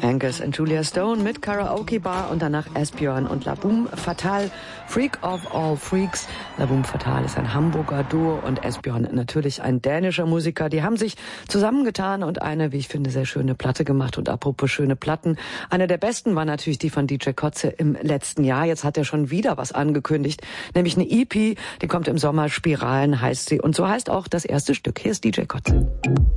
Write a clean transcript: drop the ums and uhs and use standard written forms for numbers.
Angus und Julia Stone mit Karaoke Bar und danach Esbjörn und La Boum Fatale, Freak of All Freaks. La Boum Fatale ist ein Hamburger Duo und Esbjörn natürlich ein dänischer Musiker. Die haben sich zusammengetan und eine, wie ich finde, sehr schöne Platte gemacht. Und apropos schöne Platten, eine der besten war natürlich die von DJ Koze im letzten Jahr. Jetzt hat er schon wieder was angekündigt, nämlich eine EP, die kommt im Sommer, Spiralen heißt sie. Und so heißt auch das erste Stück. Hier ist DJ Koze.